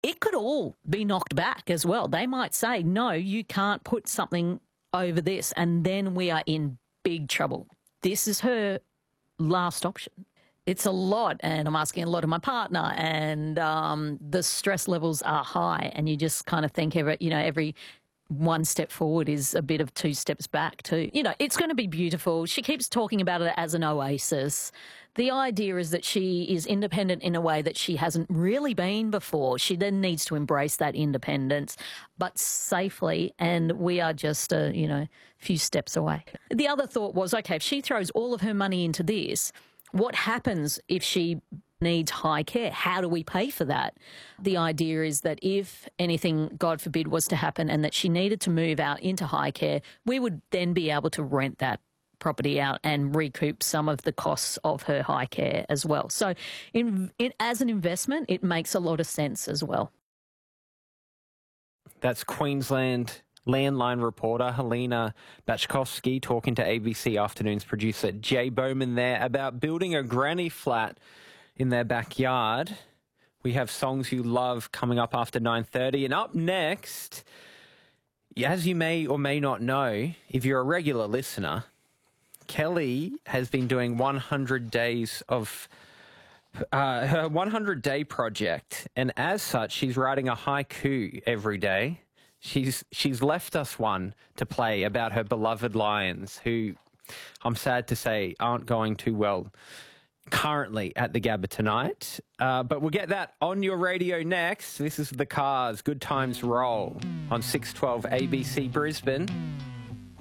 it could all be knocked back as well. They might say, no, you can't put something over this, and then we are in big trouble. This is her last option. It's a lot, and I'm asking a lot of my partner, and the stress levels are high, and you just kind of think every one step forward is a bit of two steps back too. It's going to be beautiful. She keeps talking about it as an oasis. The idea is that she is independent in a way that she hasn't really been before. She then needs to embrace that independence, but safely, and we are just a few steps away. The other thought was, okay, if she throws all of her money into this, what happens if she needs high care? How do we pay for that? The idea is that if anything, God forbid, was to happen and that she needed to move out into high care, we would then be able to rent that property out and recoup some of the costs of her high care as well. So as an investment, it makes a lot of sense as well. That's Queensland Landline reporter Helena Bachkovsky talking to ABC Afternoons producer Jay Bowman there about building a granny flat in their backyard. We have Songs You Love coming up after 9:30. And up next, as you may or may not know, if you're a regular listener, Kelly has been doing 100 days of her 100-day project. And as such, she's writing a haiku every day. She's left us one to play about her beloved Lions, who I'm sad to say aren't going too well currently at the Gabba tonight. But we'll get that on your radio next. This is The Cars, Good Times Roll on 612 ABC Brisbane.